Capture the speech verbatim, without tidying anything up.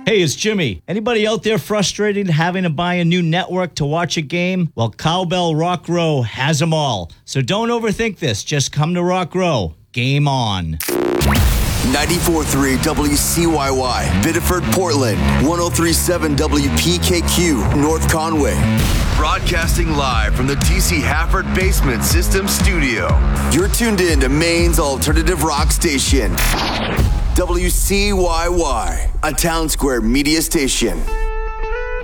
Hey, it's Jimmy. Anybody out there frustrated having to buy a new network to watch a game? Well, Cowbell Rock Row has them all. So don't overthink this. Just come to Rock Row. Game on. ninety-four point three W C Y Y, Biddeford, Portland. one oh three point seven W P K Q, North Conway. Broadcasting live from the T C Hafford Basement System Studio. You're tuned in to Maine's alternative rock station. W C Y Y, a Town Square media station.